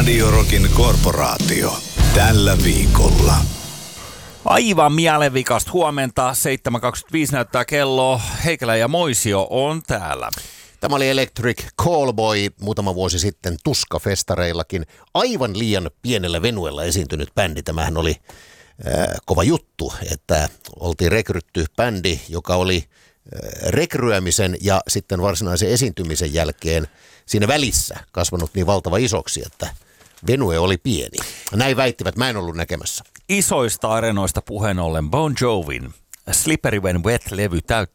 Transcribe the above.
Radio Rockin korporaatio. Tällä viikolla. Aivan mielenvikasta huomenta. 7.25 näyttää kello. Heikelä ja Moisio on täällä. Tämä oli Electric Callboy muutama vuosi sitten Tuska-festareillakin. Aivan liian pienellä venuella esiintynyt bändi. Tämähän oli kova juttu, että oltiin rekrytty bändi, joka oli rekryämisen ja sitten varsinaisen esiintymisen jälkeen siinä välissä kasvanut niin valtava isoksi, että venue oli pieni. Näin väittivät, mä en ollut näkemässä. Isoista areenoista puheen ollen Bon Jovin Slippery When Wet-levy